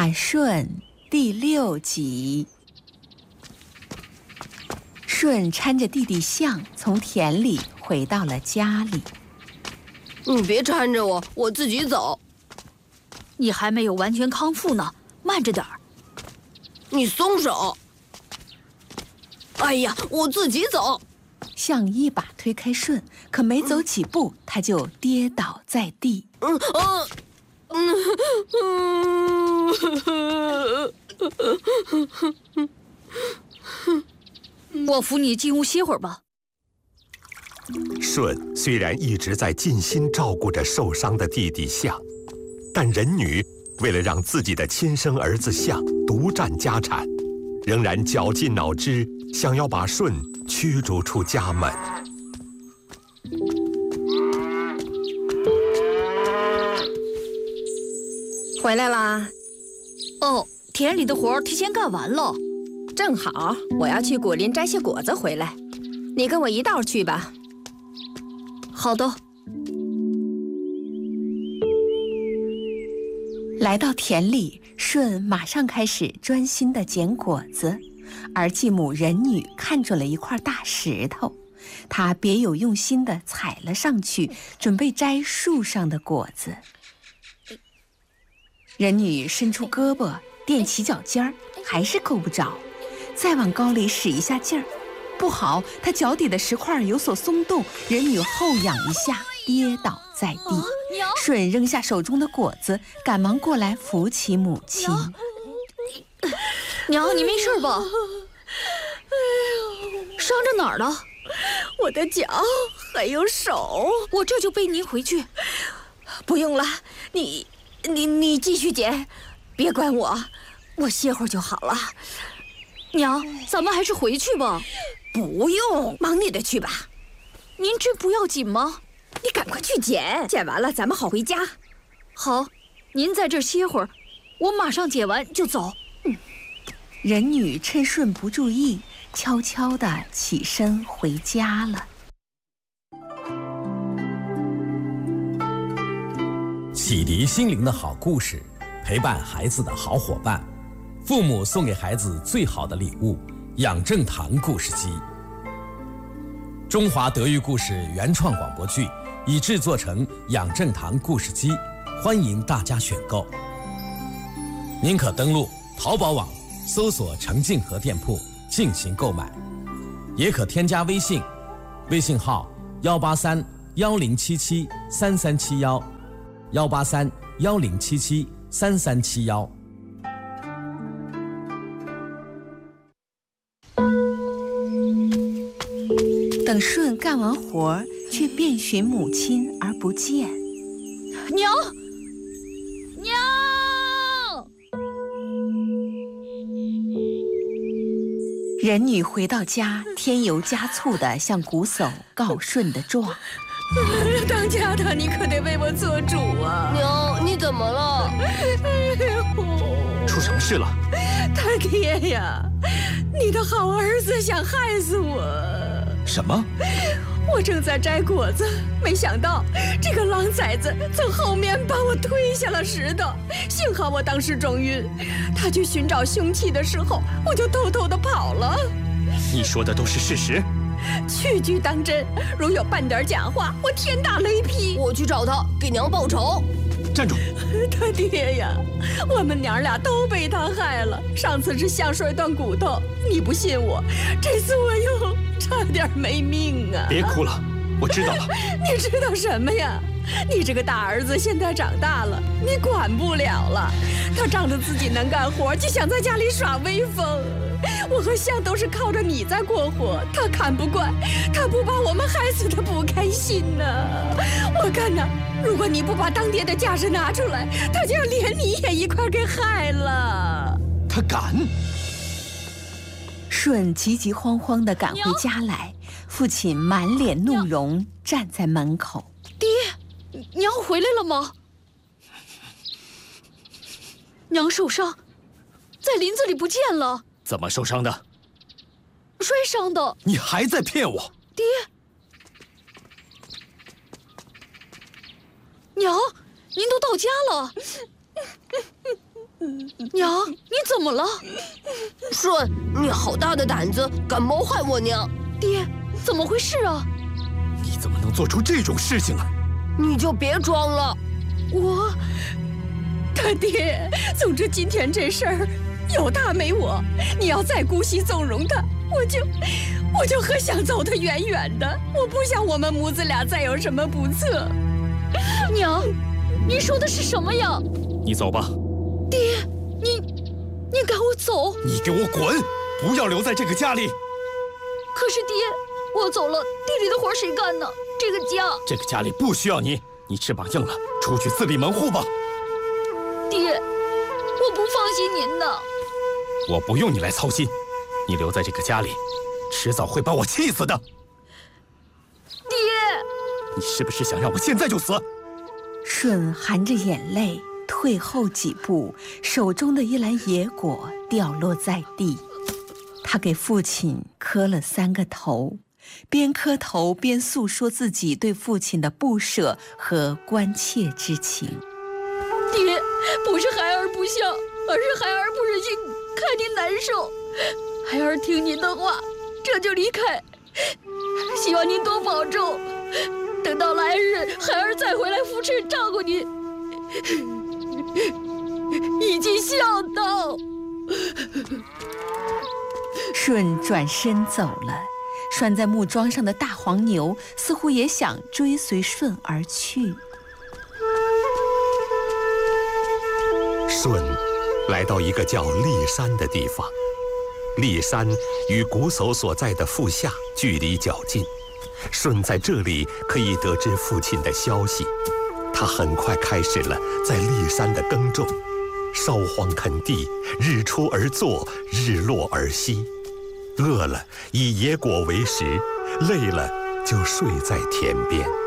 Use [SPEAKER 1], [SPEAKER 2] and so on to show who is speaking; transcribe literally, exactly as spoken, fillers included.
[SPEAKER 1] 马顺第六集。顺搀着弟弟象从田里回到了家里。
[SPEAKER 2] 你别搀着我，我自己走。
[SPEAKER 3] 你还没有完全康复呢，慢着点儿。
[SPEAKER 2] 你松手！哎呀，我自己走。
[SPEAKER 1] 象一把推开顺，可没走几步，他就跌倒在地。
[SPEAKER 2] 嗯啊
[SPEAKER 3] 嗯。我扶你进屋歇会儿吧。
[SPEAKER 4] 舜虽然一直在尽心照顾着受伤的弟弟象，但人女为了让自己的亲生儿子象独占家产，仍然绞尽脑汁想要把舜驱逐出家门。
[SPEAKER 5] 回来啦？
[SPEAKER 3] 哦，田里的活儿提前干完了。
[SPEAKER 5] 正好，我要去果林摘些果子回来，你跟我一道去吧。
[SPEAKER 3] 好的。
[SPEAKER 1] 来到田里，舜马上开始专心地捡果子，而继母人女看准了一块大石头，她别有用心地踩了上去，准备摘树上的果子。人女伸出胳膊垫起脚尖儿，还是够不着。再往高里使一下劲儿，不好，她脚底的石块有所松动，人女后仰一下，跌倒在地。舜扔下手中的果子，赶忙过来扶起母亲。
[SPEAKER 3] 娘，你没事吧？伤着哪儿了？
[SPEAKER 5] 我的脚还有手。
[SPEAKER 3] 我这就背您回去。
[SPEAKER 5] 不用了，你你你继续捡，别管我，我歇会儿就好了。
[SPEAKER 3] 娘，咱们还是回去吧。
[SPEAKER 5] 不用，忙你的去吧。
[SPEAKER 3] 您这不要紧吗？
[SPEAKER 5] 你赶快去捡，捡完了咱们好回家。
[SPEAKER 3] 好，您在这儿歇会儿，我马上捡完就走。
[SPEAKER 1] 嗯。人女趁舜不注意，悄悄地起身回家了。
[SPEAKER 6] 启迪心灵的好故事，陪伴孩子的好伙伴。父母送给孩子最好的礼物，养正堂故事机。中华德育故事原创广播剧已制作成养正堂故事机，欢迎大家选购。您可登录淘宝网搜索程静和店铺进行购买，也可添加微信，微信号幺八三幺零七七三三七幺，幺八三幺零七七三三七幺。
[SPEAKER 1] 等舜干完活，却遍寻母亲而不见。
[SPEAKER 3] 娘，娘！
[SPEAKER 1] 人女回到家，添油加醋地向瞽叟告舜的状。
[SPEAKER 5] 当家的，你可得为我做主啊！
[SPEAKER 2] 娘，你怎么了？
[SPEAKER 5] 哎呦，
[SPEAKER 7] 出什么事了？
[SPEAKER 5] 他爹呀，你的好儿子想害死我。
[SPEAKER 7] 什么？
[SPEAKER 5] 我正在摘果子，没想到这个狼崽子从后面把我推下了石头。幸好我当时撞晕，他去寻找凶器的时候，我就偷偷的跑了。
[SPEAKER 7] 你说的都是事实？
[SPEAKER 5] 句句当真，如有半点假话，我天打雷劈。
[SPEAKER 2] 我去找他，给娘报仇。
[SPEAKER 7] 站住！
[SPEAKER 5] 他爹呀，我们娘俩都被他害了。上次是象摔断骨头，你不信我，这次我又差点没命啊！
[SPEAKER 7] 别哭了，我知道了。
[SPEAKER 5] 你知道什么呀？你这个大儿子现在长大了，你管不了了。他仗着自己能干活，就想在家里耍威风。我和象都是靠着你在过活，他看不惯，他不把我们害死，他不开心呢。我看呐，如果你不把当爹的架势拿出来，他就要连你也一块给害了。
[SPEAKER 7] 他敢！
[SPEAKER 1] 舜急急慌慌地赶回家来，父亲满脸怒容站在门口。
[SPEAKER 3] 爹，娘回来了吗？娘受伤，在林子里不见了。
[SPEAKER 7] 怎么受伤的？
[SPEAKER 3] 摔伤的。
[SPEAKER 7] 你还在骗我？
[SPEAKER 3] 爹，娘，您都到家了。 娘，你怎么了？
[SPEAKER 2] 舜，你好大的胆子，敢谋害我娘！
[SPEAKER 3] 爹，怎么回事啊？
[SPEAKER 7] 你怎么能做出这种事情啊？
[SPEAKER 2] 你就别装了。
[SPEAKER 3] 我，
[SPEAKER 5] 他爹，总之今天这事儿有他没我，你要再姑息纵容他，我就我就和想走得远远的。我不想我们母子俩再有什么不测。
[SPEAKER 3] 娘，你说的是什么呀？
[SPEAKER 7] 你走吧。
[SPEAKER 3] 爹，你你赶我走！
[SPEAKER 7] 你给我滚！不要留在这个家里。
[SPEAKER 3] 可是爹，我走了，地里的活谁干呢？这个家，
[SPEAKER 7] 这个家里不需要你，你翅膀硬了，出去自立门户吧。
[SPEAKER 3] 爹，我不放心您的。
[SPEAKER 7] 我不用你来操心，你留在这个家里，迟早会把我气死的。
[SPEAKER 3] 爹，
[SPEAKER 7] 你是不是想让我现在就死？
[SPEAKER 1] 舜含着眼泪退后几步，手中的一篮野果掉落在地。他给父亲磕了三个头，边磕头边诉说自己对父亲的不舍和关切之情。
[SPEAKER 3] 爹，不是孩儿不孝，而是孩儿不忍心看您难受，孩儿听您的话，这就离开。希望您多保重，等到来日，孩儿再回来扶持照顾您，已尽孝道。
[SPEAKER 1] 舜转身走了，拴在木桩上的大黄牛似乎也想追随舜而去。
[SPEAKER 4] 舜来到一个叫骊山的地方，骊山与瞽叟所在的父夏距离较近，舜在这里可以得知父亲的消息。他很快开始了在骊山的耕种，烧荒垦地，日出而作，日落而息。饿了以野果为食，累了就睡在田边。